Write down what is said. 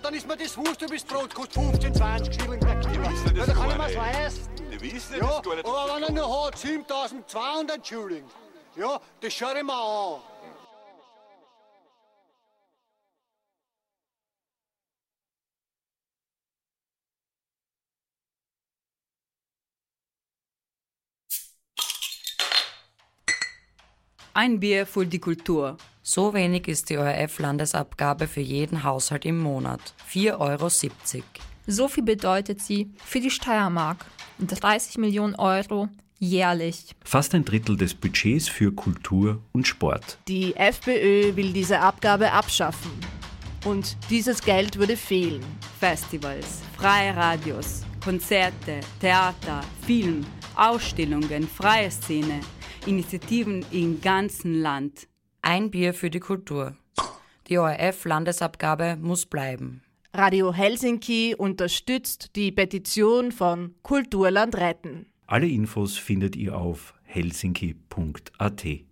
dann ist mir das wurscht, du bist Brot, kostet 15, 20 Schilling per Kilo. Ja, da kann ich mir's leisten. Ja, aber wenn er nur hat, 7.200 Schilling. Ja, das schau ich mir an. Ein Bier für die Kultur. So wenig ist die ORF-Landesabgabe für jeden Haushalt im Monat. 4,70 €. So viel bedeutet sie für die Steiermark. 30 Millionen Euro jährlich. Fast ein Drittel des Budgets für Kultur und Sport. Die FPÖ will diese Abgabe abschaffen. Und dieses Geld würde fehlen. Festivals, freie Radios, Konzerte, Theater, Film, Ausstellungen, freie Szene, Initiativen im ganzen Land. Ein Bier für die Kultur. Die ORF-Landesabgabe muss bleiben. Radio Helsinki unterstützt die Petition von Kulturland retten. Alle Infos findet ihr auf helsinki.at.